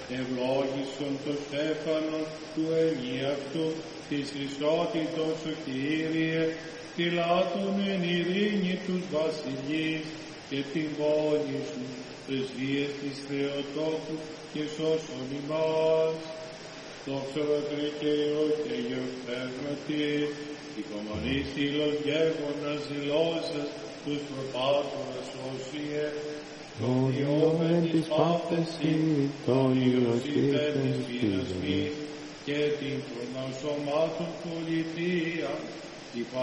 ευλόγησον το στέφανο του ενίαυτου της ισότητος ο Κύριε, φυλάτων εν ειρήνη τους βασιλείς και την πόλη σου, πρεσβείες της Θεοτόκου και σώσον ημάς. Δόξα Πατρί και Υιό και Αγίου Πνεύματι, οικομονής ήλος γέγονας δηλώσας τους προπάτορας όσιε, τον Υιόβεν της πάθεση, τον Υιοσύφεν της πειρασμής και την προνοσωμάτων πολιτεία,